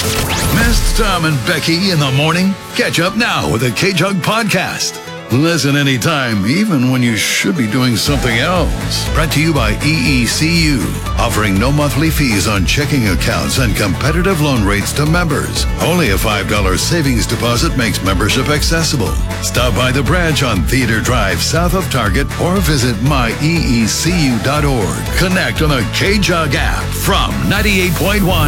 Missed Tom and Becky in the morning? Catch up now with the K-Jug Podcast. Listen anytime, even when you should be doing something else. Brought to you by EECU, offering no monthly fees on checking accounts and competitive loan rates to members. Only a $5 savings deposit makes membership accessible. Stop by the branch on Theater Drive south of Target or visit myeecu.org. Connect on the K-Jug app from 98.1